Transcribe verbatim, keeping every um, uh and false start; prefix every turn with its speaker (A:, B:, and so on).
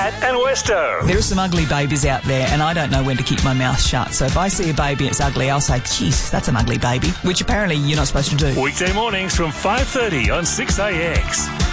A: Matt and Westo.
B: There are some ugly babies out there, and I don't know when to keep my mouth shut. So if I see a baby and it's ugly, I'll say, geez, that's an ugly baby, which apparently you're not supposed to do.
A: Weekday mornings from five thirty on six A X.